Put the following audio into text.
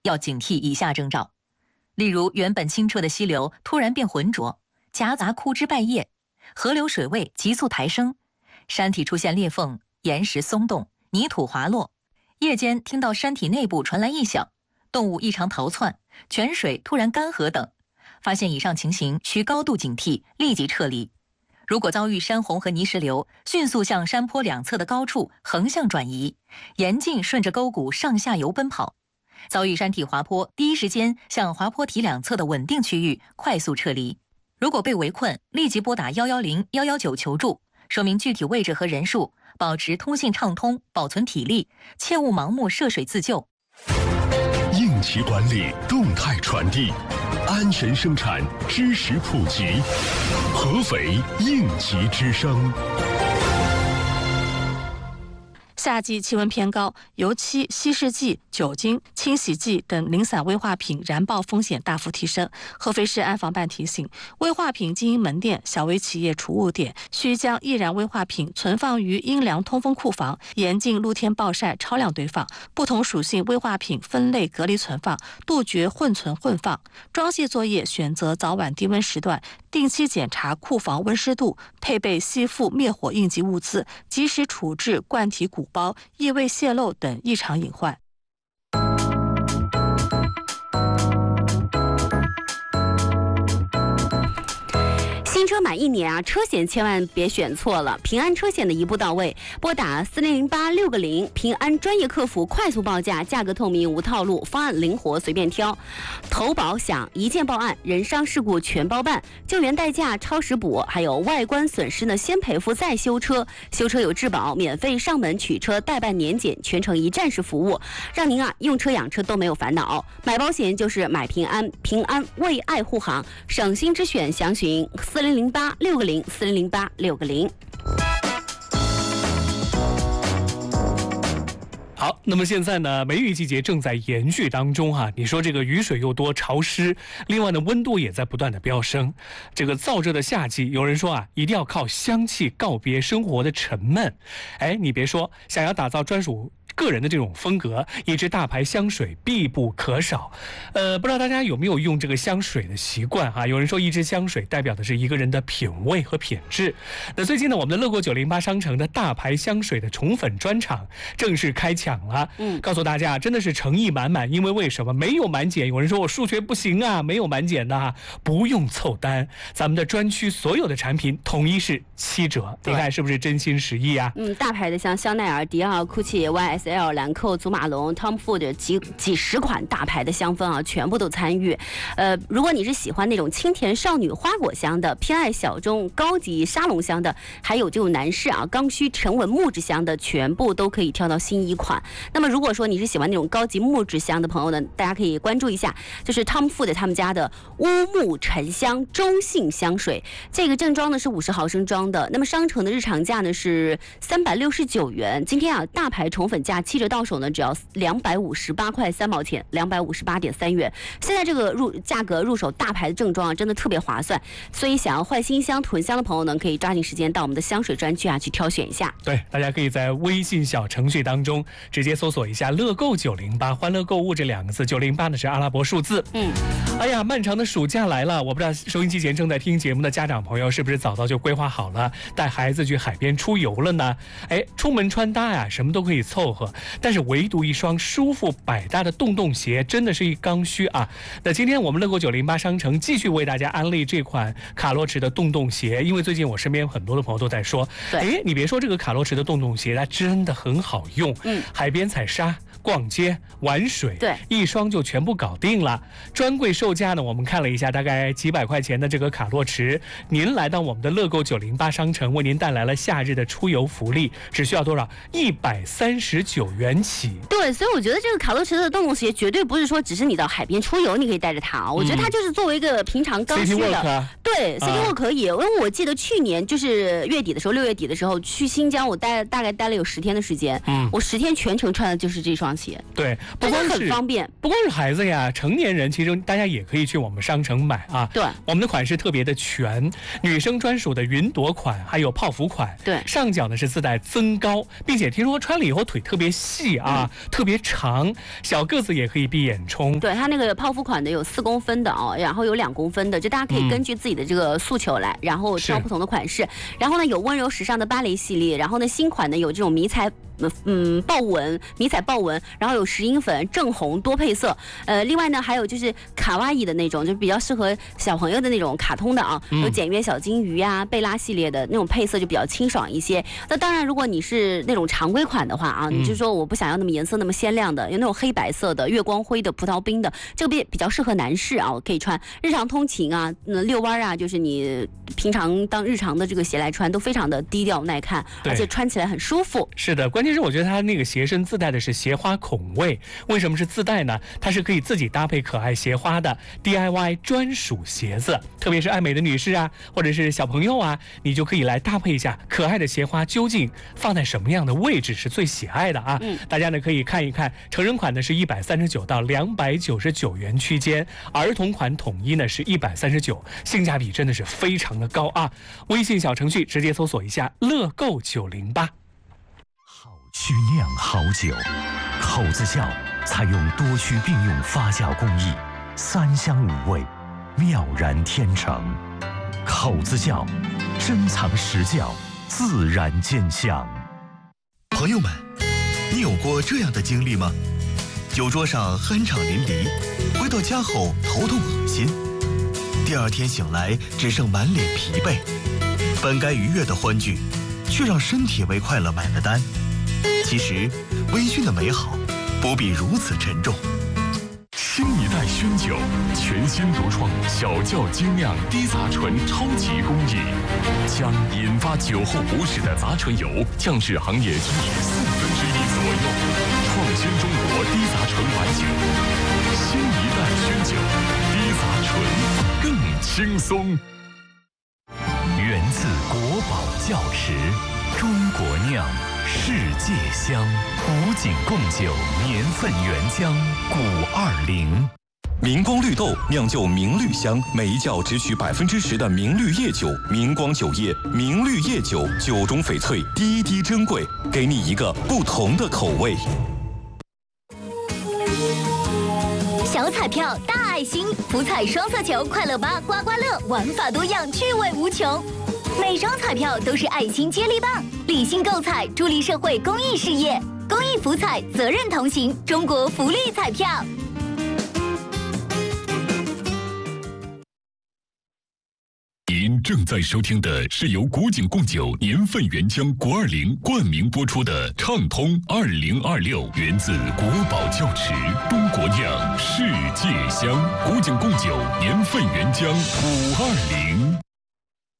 要警惕以下征兆。例如，原本清澈的溪流突然变浑浊，夹杂枯枝败叶，河流水位急速抬升，山体出现裂缝，岩石松动，泥土滑落。夜间听到山体内部传来异响，动物异常逃窜，泉水突然干涸等，发现以上情形需高度警惕，立即撤离。如果遭遇山洪和泥石流，迅速向山坡两侧的高处横向转移，严禁顺着沟谷上下游奔跑。遭遇山体滑坡，第一时间向滑坡体两侧的稳定区域快速撤离。如果被围困，立即拨打110、119求助，说明具体位置和人数，保持通信畅通，保存体力，切勿盲目涉水自救。 应急管理，动态传递，安全生产，知识普及。合肥应急之声。 夏季气温偏高，油漆、稀释剂、酒精、清洗剂等零散危化品燃爆风险大幅提升。合肥市安防办提醒，危化品经营门店、小微企业储物点需将易燃危化品存放于阴凉通风库房，严禁露天暴晒、超量堆放。不同属性危化品分类隔离存放，杜绝混存混放。装卸作业选择早晚低温时段，定期检查库房温湿度，配备吸附灭火应急物资，及时处置罐体鼓包、异味泄漏等异常隐患。 新车满1年啊，车险千万别选错了。平安车险的一步到位，拨打4008-6个0，平安专业客服快速报价，价格透明无套路，方案灵活随便挑。投保享一键报案，人伤事故全包办，救援代驾超时补，还有外观损失呢先赔付再修车，修车有质保，免费上门取车，代办年检，全程一站式服务，让您啊用车养车都没有烦恼。买保险就是买平安，平安为爱护航，省心之选，详询4008-6个0，4008-6个0。 好，那么现在呢，梅雨季节正在延续当中哈。你说这个雨水又多，潮湿，另外呢，温度也在不断的飙升。这个燥热的夏季，有人说啊，一定要靠香气告别生活的沉闷。哎，你别说，想要打造专属个人的这种风格，一支大牌香水必不可少。不知道大家有没有用这个香水的习惯哈？有人说，一支香水代表的是一个人的品味和品质。那最近呢，我们的乐购908商城的大牌香水的宠粉专场正式开抢了。告诉大家，真的是诚意满满。因为为什么没有满减？有人说我数学不行啊，没有满减的啊，不用凑单，咱们的专区所有的产品统一是7折。你看是不是真心实意啊？ 大牌的像香奈儿、迪奥、GUCCI、YSL、兰蔻、祖马龙、Tom Ford 几十款大牌的香氛啊，全部都参与。如果你是喜欢那种清甜少女花果香的，偏爱小众高级沙龙香的，还有这种男士啊刚需沉稳木质香的，全部都可以挑到新一款。那么如果说你是喜欢那种高级木质香的朋友呢，大家可以关注一下，就是 Tom Ford 他们家的乌木沉香中性香水，这个正装呢是50毫升装的，那么商城的日常价呢是369元，今天啊大牌宠粉价7折到手呢，只要258块3毛钱，258.3元。现在这个价格入手大牌的正装啊，真的特别划算，所以想要换新香囤香的朋友呢，可以抓紧时间到我们的香水专区啊去挑选一下。 对，大家可以在微信小程序当中直接搜索一下乐购908，欢乐购物这2个字，908呢是阿拉伯数字。哎呀，漫长的暑假来了，我不知道收音机前正在听节目的家长朋友是不是早早就规划好了带孩子去海边出游了呢？哎，出门穿搭呀，什么都可以凑合，但是唯独一双舒服百搭的洞鞋真的是一刚需啊。那今天我们乐购908商城继续为大家安利这款卡洛驰的洞鞋，因为最近我身边有很多的朋友都在说，哎，你别说这个卡洛驰的洞鞋，它真的很好用，海边踩沙、逛街、玩水， 对， 一双就全部搞定了。专柜售价呢，我们看了一下，大概几百块钱的这个卡洛驰，您来到我们的乐购908商城，为您带来了夏日的出游福利，只需要多少？139元起。 对，所以我觉得这个卡洛驰的洞鞋绝对不是说只是你到海边出游你可以带着它，我觉得它就是作为一个平常刚需的。对 ，City Walk 可以，因为我记得去年就是月底的时候，6月底的时候去新疆，我大概待了有10天的时间，我10天全程穿的就是这双上骑， 对，不真的很光是方便。 不光是孩子呀，成年人其实大家也可以去我们商城买啊。 对， 我们的款式特别的全，女生专属的云朵款，还有泡芙款。 对， 上脚呢是自带增高，并且听说穿了以后腿特别细啊，特别长，小个子也可以闭眼冲。 对，它那个泡芙款的有4公分的哦，然后有2公分的，就大家可以根据自己的这个诉求来，然后挑不同的款式。然后呢，有温柔时尚的芭蕾系列，然后呢新款呢有这种迷彩迷彩豹纹，然后有石英粉、正红多配色。另外呢还有就是卡哇伊的那种，就比较适合小朋友的那种卡通的啊，有简约小金鱼啊、贝拉系列的那种配色就比较清爽一些。那当然，如果你是那种常规款的话啊，你就说我不想要那么颜色那么鲜亮的，有那种黑白色的、月光灰的、葡萄冰的，这个比较适合男士啊，可以穿日常通勤啊、遛弯啊，就是你平常当日常的这个鞋来穿，都非常的低调耐看，而且穿起来很舒服。 是的，关键是我觉得它那个鞋身自带的是鞋花孔位，为什么是自带呢？它是可以自己搭配可爱鞋花的 DIY 专属鞋子，特别是爱美的女士啊，或者是小朋友啊，你就可以来搭配一下可爱的鞋花究竟放在什么样的位置是最喜爱的啊？大家呢可以看一看，成人款呢是139到299元区间，儿童款统一呢是139，性价比真的是非常的高啊！微信小程序直接搜索一下乐购908。 曲酿好酒，口子窖采用多区并用发酵工艺，3香5味，妙然天成。口子窖，珍藏实窖，自然见香。 朋友们，你有过这样的经历吗？酒桌上酣畅淋漓，回到家后头痛恶心，第2天醒来只剩满脸疲惫，本该愉悦的欢聚，却让身体为快乐买了单。其实，微醺的美好不必如此沉重。 新一代熏酒，全新独创小窖精酿低杂醇超级工艺，将引发酒后不适的杂醇油降至行业均值1/4左右，创新中国低杂醇白酒。新一代熏酒，低杂醇更轻松。 源自国宝窖池，中国酿。世界香，古井贡酒年份原浆520。 明光绿豆酿就明绿香，每一窖只取10%的明绿叶酒。明光酒业明绿叶酒，酒中翡翠，滴滴珍贵，给你一个不同的口味。 小彩票大爱心，福彩双色球快乐8刮刮乐，玩法多样，趣味无穷。每张彩票都是爱心接力棒，理性购彩，助力社会公益事业。公益福彩，责任同行，中国福利彩票。 您正在收听的是由古井贡酒年份原浆520冠名播出的畅通2026，源自国宝窖池，中国酿，世界香。古井贡酒年份原浆520。